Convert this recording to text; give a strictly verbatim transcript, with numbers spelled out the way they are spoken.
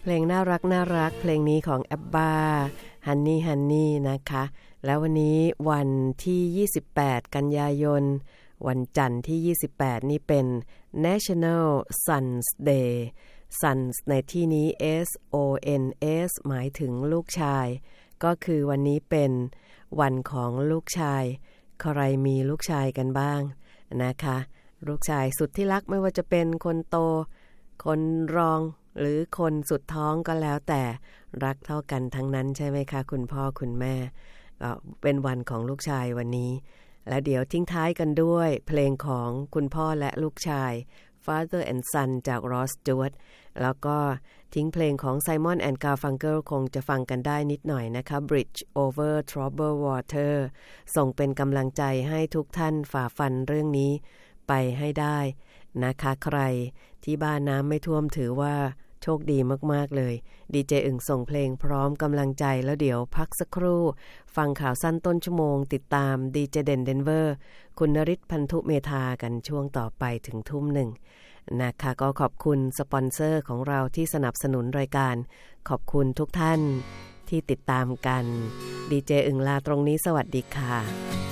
เพลงน่ารักน่ารักเพลงนี้ของแอปบ้า Honey Honey นะคะแล้ววันนี้วันที่ยี่สิบแปดกันยายนวันจันทร์ที่ยี่สิบแปดนี่เป็น National Sons Day Sons ในที่นี้ S O N S หมายถึงลูกชายก็คือวันนี้เป็นวันของลูกชายใครมีลูกชายกันบ้างนะคะลูกชายสุดที่รักไม่ว่าจะเป็นคนโตคนรองหรือคนสุดท้องก็แล้วแต่รักเท่ากันทั้งนั้นใช่ไหมคะคุณพ่อคุณแม่ก็เป็นวันของลูกชายวันนี้และเดี๋ยวทิ้งท้ายกันด้วยเพลงของคุณพ่อและลูกชาย Father and Son จาก Rod Stewart แล้วก็ทิ้งเพลงของ Simon and Garfunkel คงจะฟังกันได้นิดหน่อยนะคะ Bridge Over Troubled Water ส่งเป็นกำลังใจให้ทุกท่านฝ่าฟันเรื่องนี้ไปให้ได้นะคะใครที่บ้านน้ำไม่ท่วมถือว่าโชคดีมากๆเลยดีเจอึ่งส่งเพลงพร้อมกำลังใจแล้วเดี๋ยวพักสักครู่ฟังข่าวสั้นต้นชั่วโมงติดตามดีเจเด่นเดนเวอร์คุณนฤทธิ์พันธุเมธากันช่วงต่อไปถึงทุ่มหนึ่งนะคะก็ขอบคุณสปอนเซอร์ของเราที่สนับสนุนรายการขอบคุณทุกท่านที่ติดตามกันดีเจอึ่งลาตรงนี้สวัสดีค่ะ